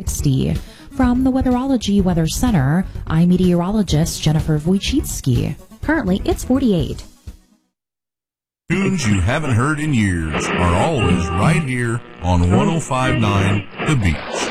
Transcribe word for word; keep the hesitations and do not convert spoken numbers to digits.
sixty. From the Weatherology Weather Center, I'm meteorologist Jennifer Wojcicki. Currently, it's forty-eight. Tunes you haven't heard in years are always right here on one oh five point nine The Beach.